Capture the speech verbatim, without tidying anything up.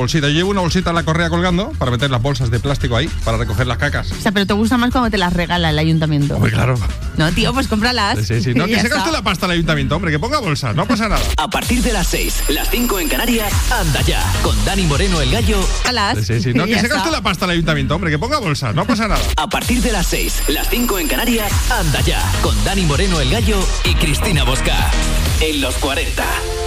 bolsita. Yo llevo una bolsita en la correa colgando para meter las bolsas de plástico ahí, para recoger las cacas. O sea, pero te gusta más cuando te las regala el ayuntamiento. Hombre, claro. No, tío, pues cómpralas. Sí, sí. No, que Ya se está. gaste la pasta el ayuntamiento, hombre, que ponga bolsas, no pasa nada. A partir de las seis, las cinco en Canarias, anda ya. Con Dani Moreno, el gallo. Cómpralas. Sí, sí. No, que Ya se está. gaste la pasta el ayuntamiento, hombre, que ponga bolsas, no pasa nada. A partir de las seis, las cinco en Canarias, anda ya. Con Dani Moreno, el gallo y Cristina Bosca. En los cuarenta.